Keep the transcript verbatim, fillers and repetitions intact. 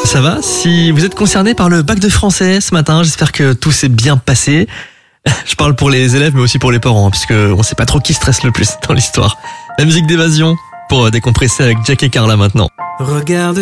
Ça va? Si vous êtes concerné par le bac de français ce matin, j'espère que tout s'est bien passé. Je parle pour les élèves mais aussi pour les parents, puisque on sait pas trop qui stresse le plus dans l'histoire. La musique d'évasion pour décompresser avec Jack et Carla maintenant. Regarde